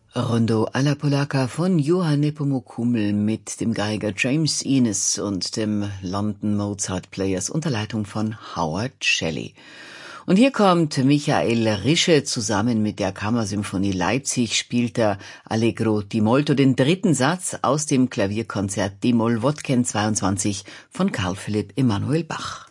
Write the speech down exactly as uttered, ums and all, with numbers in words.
Rondo alla Polacca von Johann Nepomuk Hummel mit dem Geiger James Innes und dem London Mozart Players unter Leitung von Howard Shelley. Und hier kommt Michael Rische zusammen mit der Kammersymphonie Leipzig, spielt er Allegro di molto, den dritten Satz aus dem Klavierkonzert D-Moll Wodken zweiundzwanzig von Carl Philipp Emanuel Bach.